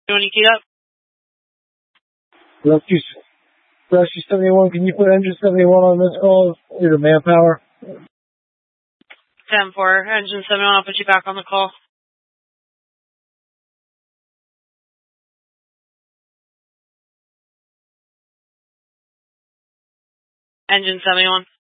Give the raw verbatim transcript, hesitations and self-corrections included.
You want to key up? Rescue, Rescue seventy-one, can you put engine seventy-one on this call? Need a manpower. ten four, engine seventy-one, I'll put you back on the call. Engine seventy-one.